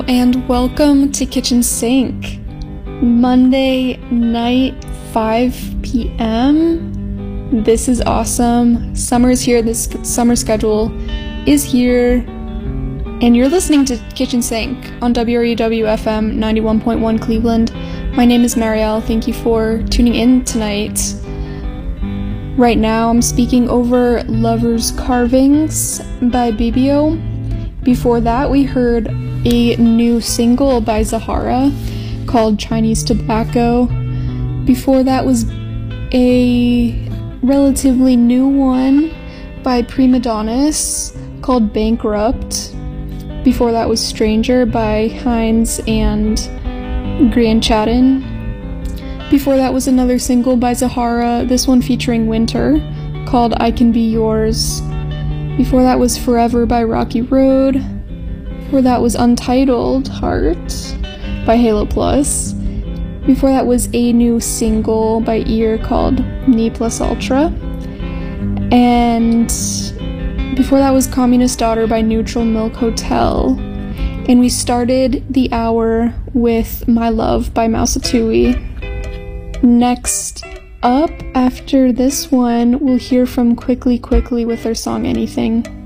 And welcome to Kitchen Sink. Monday night, 5 p.m. This is awesome. Summer's here. This summer schedule is here. And you're listening to Kitchen Sink on WREW-FM 91.1 Cleveland. My name is Marielle. Thank you for tuning in tonight. Right now, I'm speaking over Lover's Carvings by Bibio. Before that, we heard a new single by Zahara called Chinese Tobacco. Before that was a relatively new one by Prima Donnas called Bankrupt. Before that was Stranger by Hines and Grand Chatten. Before that was another single by Zahara, this one featuring Winter, called I Can Be Yours. Before that was Forever by Rocky Road. Before that was Untitled Heart by Halo Plus. Before that was a new single by Ear called Knee Plus Ultra. And before that was Communist Daughter by Neutral Milk Hotel. And we started the hour with My Love by Mausatui. Next up, after this one, we'll hear from Quickly with their song Anything.